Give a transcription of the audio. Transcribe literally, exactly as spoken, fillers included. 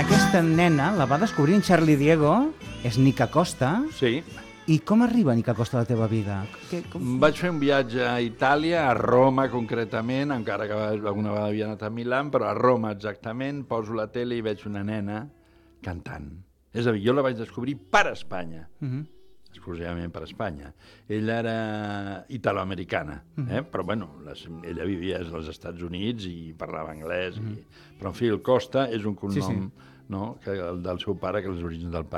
aquesta nena la va descobrir en Charlie Diego, és Nica Costa. Sí. I com arriba Nica Costa a la teva vida? Que, com... Vaig fer un viatge a Itàlia, a Roma concretament, encara que alguna vegada havia anat a Milà, però a Roma exactament, poso la tele i veig una nena cantant. És a dir, jo la vaig descobrir per Espanya. Uh-huh. Exclusivament per Espanya. Ella era italoamericana, eh? Però bueno, les, ella vivia als Estats Units i parlava anglès, uh-huh. i... però en fi, el Costa és un cognom, sí, sí. No? Que el del seu pare, que els orígens del pare.